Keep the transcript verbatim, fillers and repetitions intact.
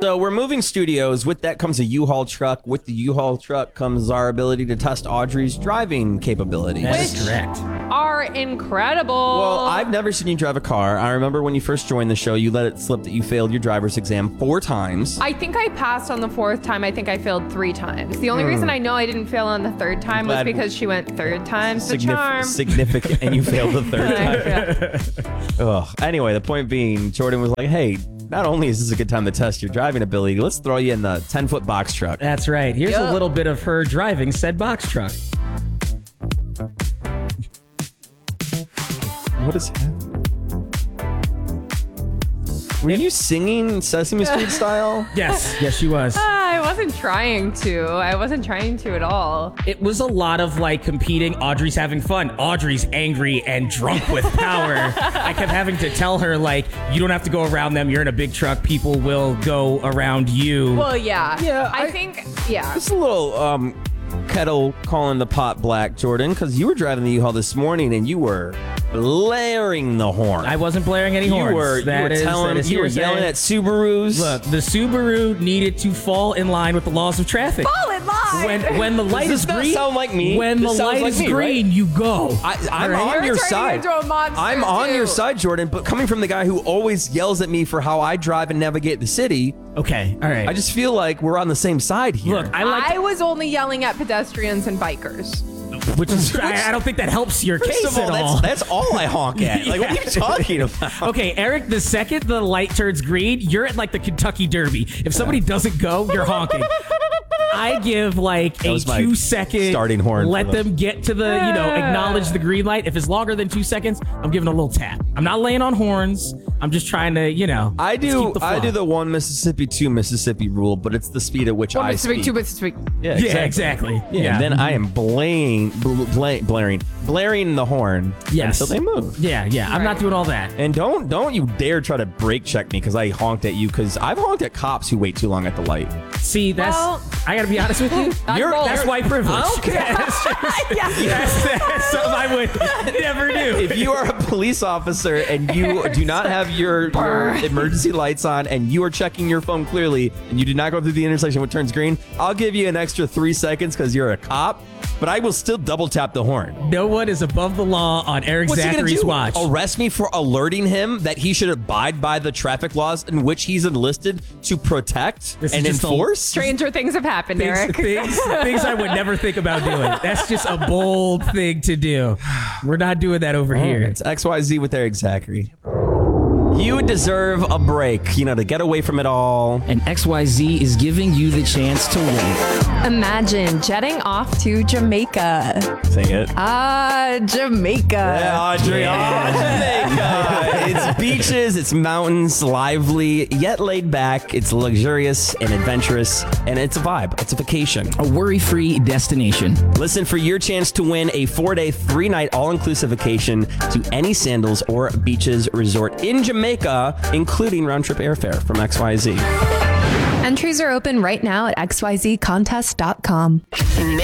So we're moving studios. With that comes a U-Haul truck. With the U-Haul truck comes our ability to test Audrey's driving capabilities. That is correct. Are incredible. Well, I've never seen you drive a car. I remember when you first joined the show, you let it slip that you failed your driver's exam four times. I think I passed on the fourth time. I think I failed three times. The only Hmm. reason I know I didn't fail on the third time was Glad- because she went third time's the Signif- charm. Significant, and you failed the third I time. Ugh. Anyway, the point being, Jordan was like, hey, not only is this a good time to test your driving ability, let's throw you in the ten-foot box truck. That's right. Here's Yup. a little bit of her driving said box truck. What is that? Were you singing Sesame Street style? Yes, yes, she was. Ah, I wasn't trying to. I wasn't trying to at all. It was a lot of like competing. Audrey's having fun. Audrey's angry and drunk with power. I kept having to tell her, like, you don't have to go around them. You're in a big truck. People will go around you. Well, yeah. Yeah, I, I- think, yeah. It's a little um, kettle calling the pot black, Jordan, because you were driving the U-Haul this morning and you were blaring the horn. I wasn't blaring any you horns. were, you That were is- telling, that is you were hearsay. yelling at Subarus. Look, the Subaru needed to fall in line with the laws of traffic. Fall in line. When when the light this is not green, sound like me? When This the sounds light like is me, right? green, you go. I, I'm All right? on You're your turning side. into a monster, I'm on your too. side, Jordan, but coming from the guy who always yells at me for how I drive and navigate the city, Okay, all right. I just feel like we're on the same side here. Look, I like, I was only yelling at pedestrians and bikers. which is I, I don't think that helps your First case of all, at all. that's, that's all I honk at. Like, what are you talking about? Okay, Eric, the second the light turns green, you're at like the Kentucky Derby. If somebody doesn't go, you're honking. I give like That a was my two second starting horn Let for the- them get to the, you know, acknowledge the green light. If it's longer than two seconds, I'm giving a little tap. I'm not laying on horns. I'm just trying to, you know. I just do keep the I flow. do the one Mississippi, two Mississippi rule, but it's the speed at which One I Mississippi, speak. two Mississippi. Yeah, Yeah, exactly. Yeah, Yeah. and then I am blaring, bl- bla- blaring, blaring the horn Yes. until they move. Yeah, yeah. I'm not Right. doing all that. And don't don't you dare try to brake check me because I honked at you, because I've honked at cops who wait too long at the light. See, that's Well- I gotta be honest with you. That's You're- bold. That's white privilege. I don't care. That's, just- that's, that's something I would never do. If you are a police officer and you do not have your, your emergency lights on and you are checking your phone clearly and you do not go through the intersection when it turns green, I'll give you an extra three seconds because you're a cop, but I will still double tap the horn. No one is above the law on Eric What's he gonna Zachary's do? watch. Arrest me for alerting him that he should abide by the traffic laws in which he's enlisted to protect This is and just a- enforce? Stranger things have happened, things, Eric. things, things I would never think about doing. That's just a bold thing to do. We're not doing that over here. It's X Y Z with Eric Zachary. You deserve a break, you know, to get away from it all. And X Y Z is giving you the chance to win. Imagine jetting off to Jamaica. Say it. Ah, Jamaica. Yeah, Audrey. Oh, Jamaica. It's beaches, it's mountains, lively, yet laid back. It's luxurious and adventurous, and it's a vibe. It's a vacation. A worry-free destination. Listen for your chance to win a four-day, three-night all-inclusive vacation to any Sandals or Beaches resort in Jamaica, including round-trip airfare from X Y Z. Entries are open right now at x y z contest dot com.